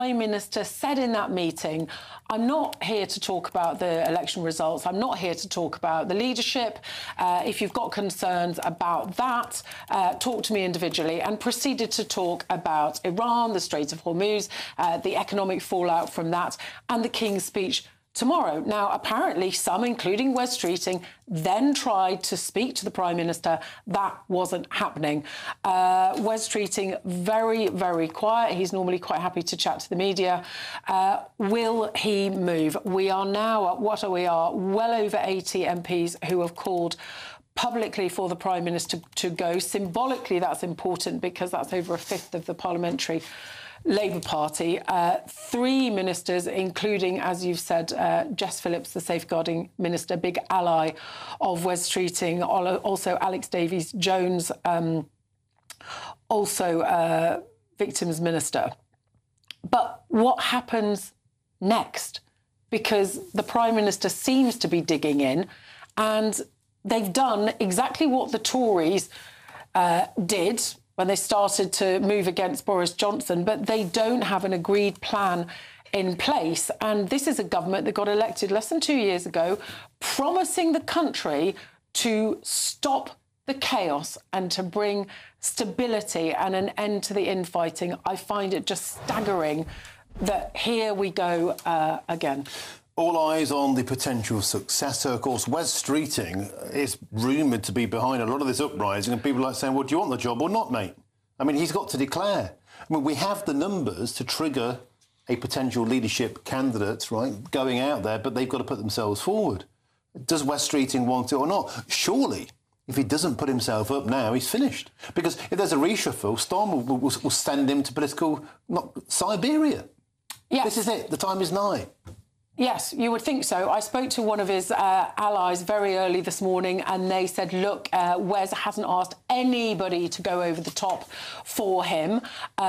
Prime Minister said in that meeting, I'm not here to talk about the election results. I'm not here to talk about the leadership. If you've got concerns about that, talk to me individually, and proceeded to talk about Iran, the Strait of Hormuz, the economic fallout from that, and the King's speech tomorrow. Now, apparently some, including Wes Streeting, then tried to speak to the Prime Minister. That wasn't happening. Wes Streeting, very, very quiet. He's normally quite happy to chat to the media. Will he move? We are now at well over 80 MPs who have called publicly for the Prime Minister to go. Symbolically, that's important because that's over a fifth of the parliamentary Labour Party. 3 ministers, including, as you've said, Jess Phillips, the Safeguarding Minister, big ally of Wes Streeting, also Alex Davies-Jones, also Victims Minister. But what happens next? Because the Prime Minister seems to be digging in, and they've done exactly what the Tories did when they started to move against Boris Johnson, but they don't have an agreed plan in place. And this is a government that got elected less than 2 years ago, promising the country to stop the chaos and to bring stability and an end to the infighting. I find it just staggering that here we go again. All eyes on the potential successor. Of course, Wes Streeting is rumoured to be behind a lot of this uprising, and people are saying, well, do you want the job or not, mate? I mean, he's got to declare. I mean, we have the numbers to trigger a potential leadership candidate, right, going out there, but they've got to put themselves forward. Does Wes Streeting want it or not? Surely, if he doesn't put himself up now, he's finished. Because if there's a reshuffle, Storm will send him to political Siberia. Yes. This is it. The time is nigh. Yes, you would think so. I spoke to one of his allies very early this morning, and they said, look, Wes hasn't asked anybody to go over the top for him,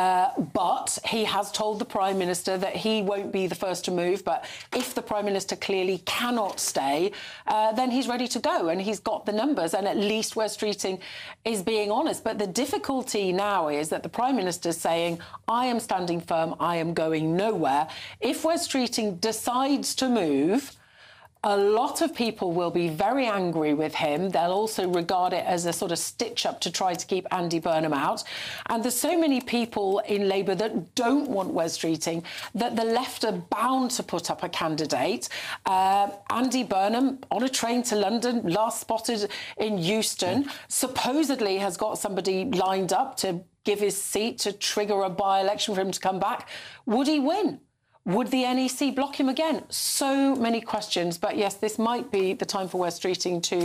but he has told the Prime Minister that he won't be the first to move. But if the Prime Minister clearly cannot stay, then he's ready to go, and he's got the numbers, and at least Wes Streeting is being honest. But the difficulty now is that the Prime Minister is saying, I am standing firm, I am going nowhere. If Wes Streeting decides to move, a lot of people will be very angry with him. They'll also regard it as a sort of stitch-up to try to keep Andy Burnham out. And there's so many people in Labour that don't want Wes Streeting that the left are bound to put up a candidate. Andy Burnham, on a train to London, last spotted in Euston, supposedly has got somebody lined up to give his seat to trigger a by-election for him to come back. Would he win? Would the NEC block him again? So many questions. But yes, this might be the time for Wes Streeting to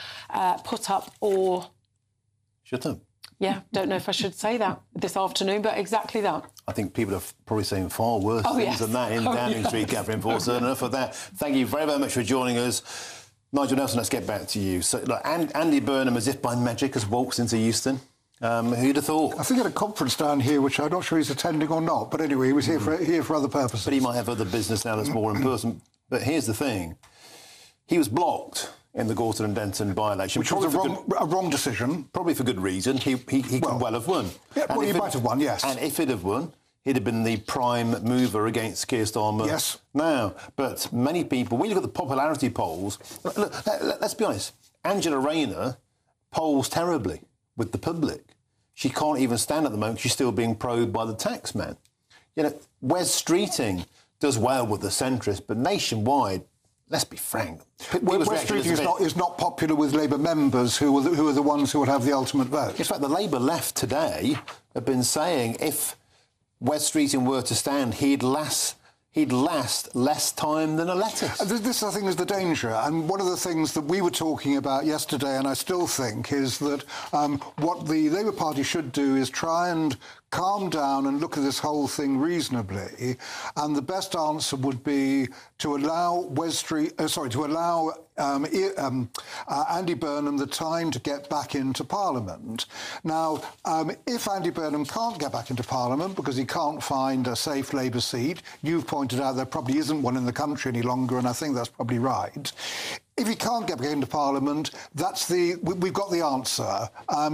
put up or... Shut up. Yeah, don't know if I should say that this afternoon, but exactly that. I think people are probably saying far worse things than that in Downing Street, Catherine Forster. Enough of that. Thank you very, very much for joining us. Nigel Nelson, let's get back to you. So, look, Andy Burnham, as if by magic, has walked into Euston. Who'd have thought? I think at a conference down here, which I'm not sure he's attending or not, but anyway, he was here for other purposes. But he might have other business now that's more in person. But here's the thing. He was blocked in the Gorton and Denton by-election. Which was a wrong decision. Probably for good reason. He could well have won. Yeah, well, he might have won, yes. And if he'd have won, he'd have been the prime mover against Keir Starmer. Yes. Now, but many people, when you look at the popularity polls, look, let's be honest, Angela Rayner polls terribly with the public. She can't even stand at the moment. She's still being probed by the tax man. You know, Wes Streeting does well with the centrists, but nationwide, let's be frank. Wes Streeting is not popular with Labour members who are the ones who would have the ultimate vote. In fact, the Labour left today have been saying if Wes Streeting were to stand, he'd last less time than a lettuce. This, I think, is the danger. And one of the things that we were talking about yesterday, and I still think, is that what the Labour Party should do is try and calm down and look at this whole thing reasonably. And the best answer would be to allow Andy Burnham the time to get back into Parliament. Now, if Andy Burnham can't get back into Parliament because he can't find a safe Labour seat, you've pointed out there probably isn't one in the country any longer, and I think that's probably right. If he can't get back into Parliament, we've got the answer,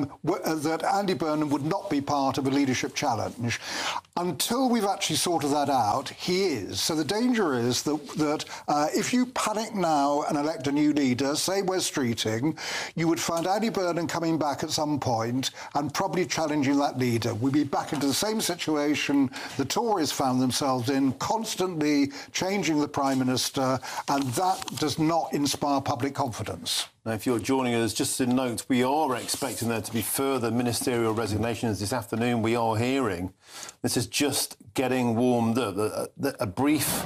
that Andy Burnham would not be part of a leadership challenge. Until we've actually sorted that out, he is. So the danger is that if you panic now and elect a new leader, say Wes Streeting, you would find Andy Burnham coming back at some point and probably challenging that leader. We'd be back into the same situation the Tories found themselves in, constantly changing the Prime Minister, and that does not inspire public confidence. Now, if you're joining us, just to note, we are expecting there to be further ministerial resignations this afternoon. We are hearing this is just getting warmed up. A brief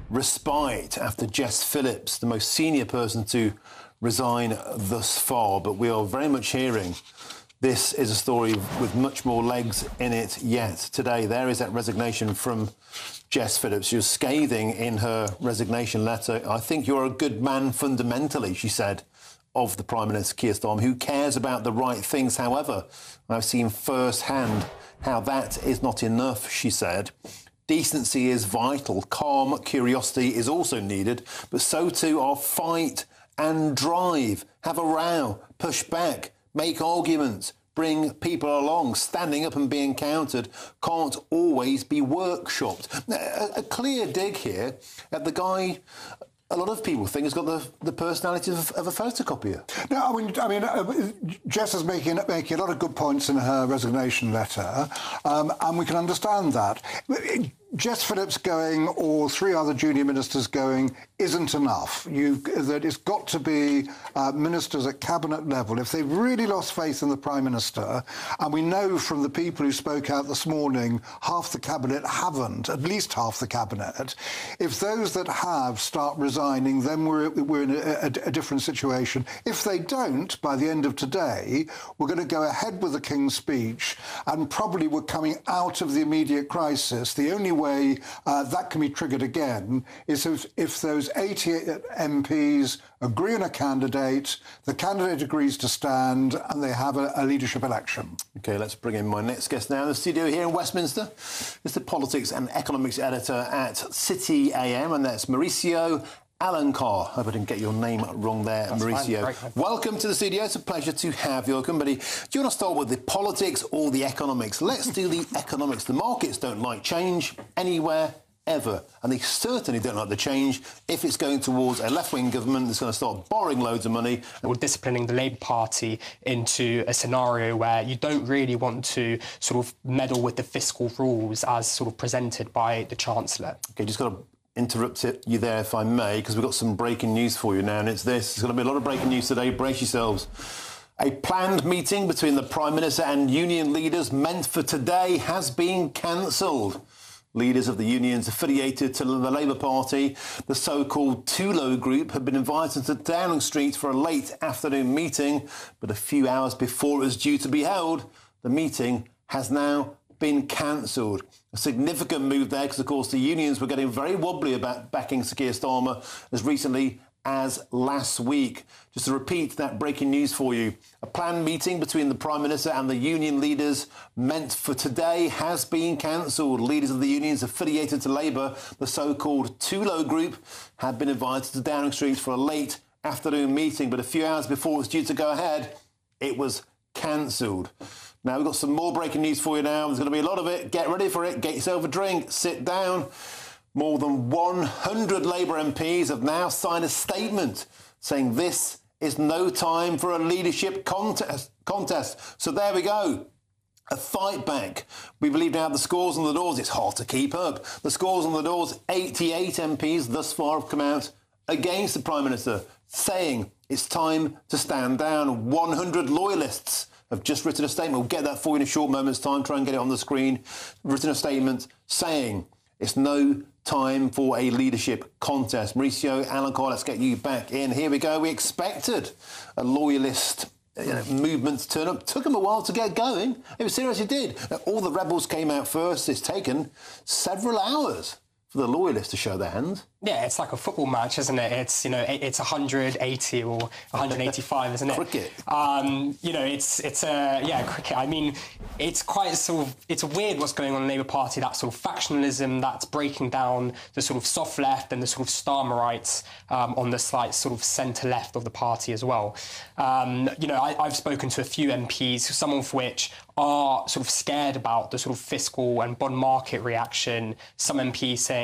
respite after Jess Phillips, the most senior person to resign thus far. But we are very much hearing this is a story with much more legs in it yet. Today, there is that resignation from Jess Phillips. She was scathing in her resignation letter. I think you're a good man fundamentally, she said, of the Prime Minister Keir Starmer, who cares about the right things. However, I've seen firsthand how that is not enough, she said. Decency is vital. Calm curiosity is also needed, but so too are fight and drive. Have a row, push back, make arguments, bring people along. Standing up and being countered can't always be workshopped. A clear dig here at the guy a lot of people think has got the personality of a photocopier. No, I mean, Jess is making a lot of good points in her resignation letter, and we can understand that. Jess Phillips going or three other junior ministers going isn't enough. That it's got to be ministers at cabinet level. If they've really lost faith in the Prime Minister, and we know from the people who spoke out this morning, half the cabinet haven't, at least half the cabinet. If those that have start resigning, then we're in a different situation. If they don't, by the end of today, we're going to go ahead with the King's speech, and probably we're coming out of the immediate crisis. The only way that can be triggered again is if those 88 MPs agree on a candidate, the candidate agrees to stand, and they have a leadership election. OK, let's bring in my next guest now in the studio here in Westminster. It's the politics and economics editor at City AM, and that's Mauricio Alencar. I hope I didn't get your name wrong there, that's Mauricio. Fine. Welcome to the studio. It's a pleasure to have your company. Do you want to start with the politics or the economics? Let's do the economics. The markets don't like change anywhere, ever. And they certainly don't like the change if it's going towards a left-wing government that's going to start borrowing loads of money. Or disciplining the Labour Party into a scenario where you don't really want to sort of meddle with the fiscal rules as sort of presented by the Chancellor. OK, just got to interrupt you there, if I may, because we've got some breaking news for you now, and it's this. There's going to be a lot of breaking news today. Brace yourselves. A planned meeting between the Prime Minister and union leaders meant for today has been cancelled. Leaders of the unions affiliated to the Labour Party, the so-called Tulo Group, had been invited to Downing Street for a late afternoon meeting, but a few hours before it was due to be held, the meeting has now been cancelled. A significant move there because, of course, the unions were getting very wobbly about backing Sir Keir Starmer as recently as last week. Just to repeat that breaking news for you, a planned meeting between the Prime Minister and the union leaders meant for today has been cancelled. Leaders of the unions affiliated to Labour, the so-called Tulo Group, had been invited to Downing Street for a late afternoon meeting, but a few hours before it was due to go ahead, it was cancelled. Now, we've got some more breaking news for you now. There's going to be a lot of it. Get ready for it. Get yourself a drink. Sit down. More than 100 Labour MPs have now signed a statement saying this is no time for a leadership contest. So there we go. A fight back. We believe now the scores on the doors. It's hard to keep up. The scores on the doors, 88 MPs thus far have come out against the Prime Minister, saying it's time to stand down. 100 loyalists have just written a statement. We'll get that for you in a short moment's time. Try and get it on the screen. Written a statement saying it's no time for a leadership contest. Mauricio Alencar, let's get you back in. Here we go. We expected a loyalist movement to turn up. Took them a while to get going. It was serious, it did. All the rebels came out first. It's taken several hours for the loyalists to show their hand. Yeah, it's like a football match, isn't it? It's, you know, it's 180 or 185, isn't it? Cricket. You know, it's cricket. I mean, it's quite sort of, it's weird what's going on in the Labour Party, that sort of factionalism that's breaking down the sort of soft left and the sort of Starmerites on the slight sort of centre left of the party as well. You know, I've spoken to a few MPs, some of which are sort of scared about the sort of fiscal and bond market reaction. Some MPs saying